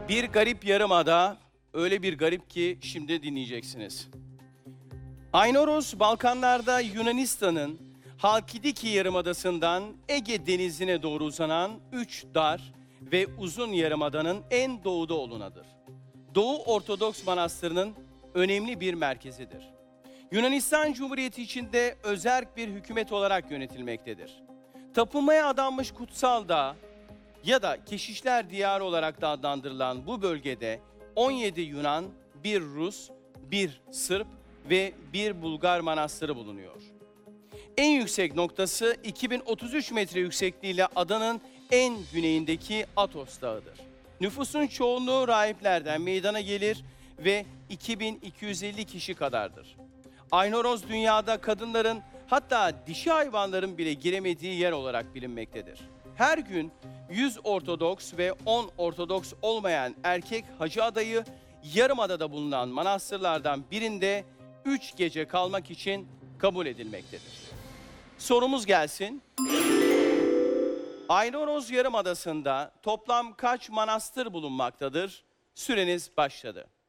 Bir garip yarımada, öyle bir garip ki şimdi dinleyeceksiniz. Aynoros, Balkanlarda Yunanistan'ın Halkidiki Yarımadası'ndan Ege Denizi'ne doğru uzanan 3 dar ve uzun yarımadanın en doğuda olunadır. Doğu Ortodoks Manastırı'nın önemli bir merkezidir. Yunanistan Cumhuriyeti içinde özerk bir hükümet olarak yönetilmektedir. Tapınmaya adanmış kutsal dağ ya da Keşişler Diyarı olarak da adlandırılan bu bölgede 17 Yunan, 1 Rus, 1 Sırp ve 1 Bulgar manastırı bulunuyor. En yüksek noktası 2033 metre yüksekliğiyle adanın en güneyindeki Athos Dağı'dır. Nüfusun çoğunluğu rahiplerden meydana gelir ve 2250 kişi kadardır. Aynoros dünyada kadınların hatta dişi hayvanların bile giremediği yer olarak bilinmektedir. Her gün 100 Ortodoks ve 10 Ortodoks olmayan erkek hacı adayı Yarımada'da bulunan manastırlardan birinde 3 gece kalmak için kabul edilmektedir. Sorumuz gelsin. Aynoros Yarımadası'nda toplam kaç manastır bulunmaktadır? Süreniz başladı.